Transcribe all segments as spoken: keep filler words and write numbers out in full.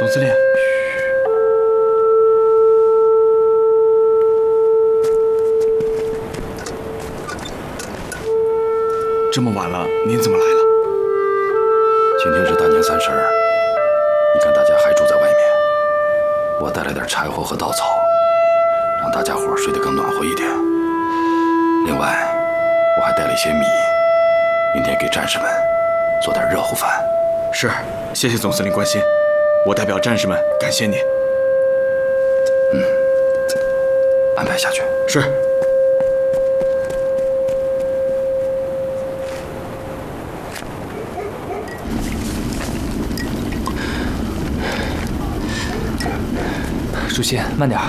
总司令。 这么晚了，您怎么来了？ 今天是大年三十儿，你看大家还住在外面，我带来点柴火和稻草，让大家伙睡得更暖和一点。另外，我还带了一些米，明天给战士们做点热乎饭。 是，谢谢总司令关心，我代表战士们感谢您。 嗯，安排下去。 是。 主席，慢点。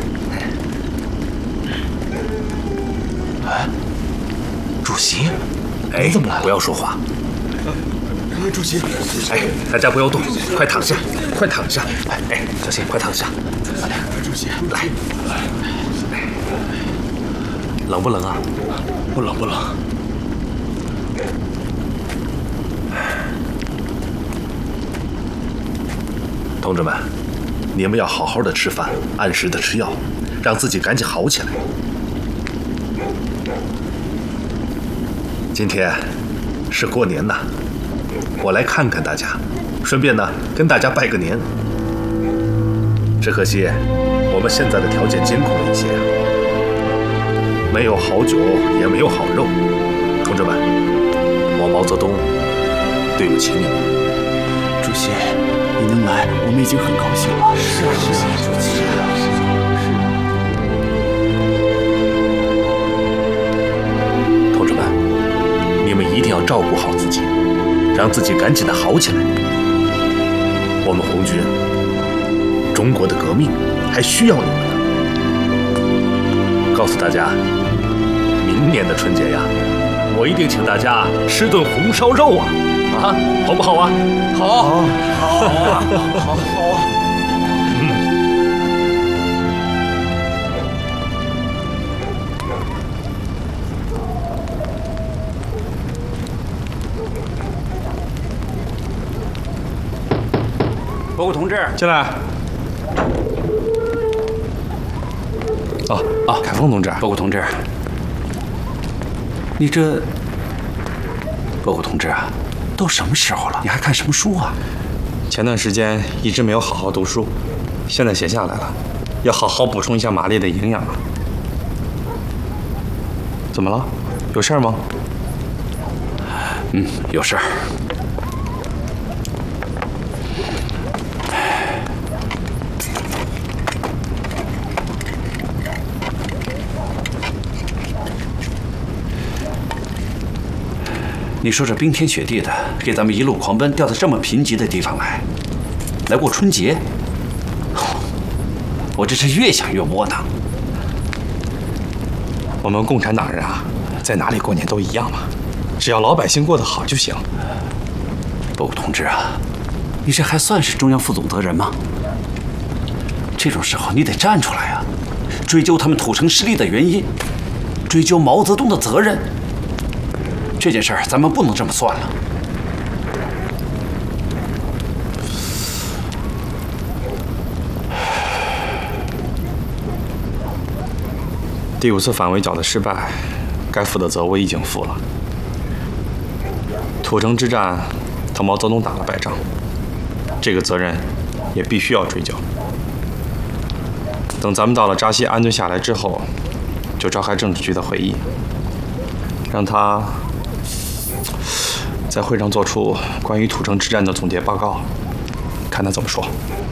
哎，主席， 哎，怎么来了？不要说话。 呃，主席， 哎，大家不要动，快躺下，快躺下。哎哎，小心，快躺下。 慢点，主席， 来。冷不冷啊？ 不冷，不冷。 同志们。 你们要好好的吃饭，按时的吃药，让自己赶紧好起来。今天是过年呐，我来看看大家，顺便呢跟大家拜个年。只可惜我们现在的条件艰苦了一些，没有好酒，也没有好肉。同志们，我毛泽东对不起你们。 主席。 你能来，我们已经很高兴了。是啊，是啊，主席。 同志们，你们一定要照顾好自己，让自己赶紧的好起来。我们红军，中国的革命还需要你们呢。告诉大家，明年的春节呀，我一定请大家吃顿红烧肉啊！啊，好不好啊？ 好，好，好啊，好，好啊。 嗯。 报告同志， 进来。哦哦，凯峰同志。 报告同志，你这……报告同志啊，都什么时候了，你还看什么书啊？ 前段时间一直没有好好读书，现在写下来了，要好好补充一下马列的营养啊。怎么了？有事儿吗？ 嗯，有事儿。你说这冰天雪地的，给咱们一路狂奔，调到这么贫瘠的地方来，来过春节，我这是越想越窝囊。 我们共产党人啊，在哪里过年都一样嘛，只要老百姓过得好就行。 报告同志啊，你这还算是中央副总责人吗？这种时候你得站出来啊，追究他们土城失利的原因，追究毛泽东的责任。这件事儿咱们不能这么算了。 第五次反围剿的失败，该负的责我已经负了。土城之战，他毛泽东打了败仗，这个责任也必须要追究。等咱们到了扎西安顿下来之后，就召开政治局的会议，让他在会上做出关于土城之战的总结报告，看他怎么说。